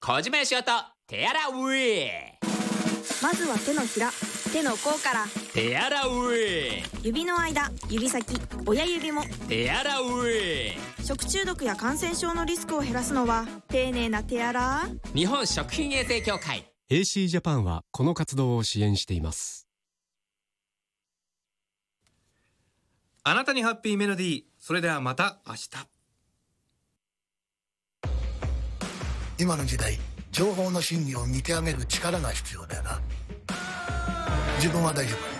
小島よしおと手洗うまずは手のひら、手の甲から手洗う指の間、指先、親指も手洗う食中毒や感染症のリスクを減らすのは丁寧な手洗い。 日本食品衛生協会 AC ジャパンはこの活動を支援しています。 あなたにハッピーメロディー。それではまた明日。 今の時代、情報の真偽を見極める力が必要だよな。自分は大丈夫。